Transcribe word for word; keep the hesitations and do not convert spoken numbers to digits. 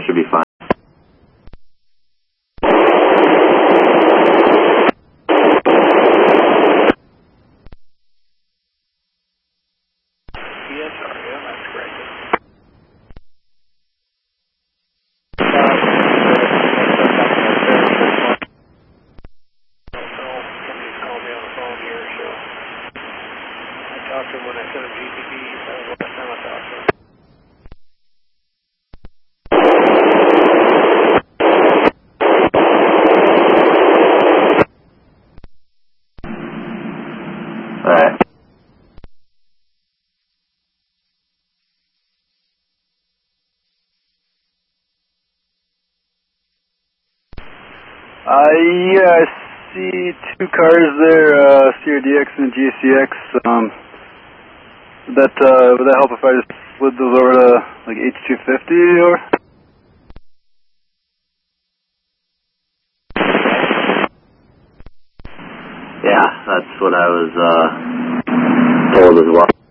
should be fine. Yes, sir. Yeah, that's great. Somebody's called me on the phone here, so I talked to him when I sent him G P P. That was the last time I talked to him. Alright. Uh, yeah, I see two cars there, uh, C R D X and G C X. Um, would that, uh, would that help if I just slid those over to, like, H two fifty, or? Yeah, that's what I was, uh, told as well.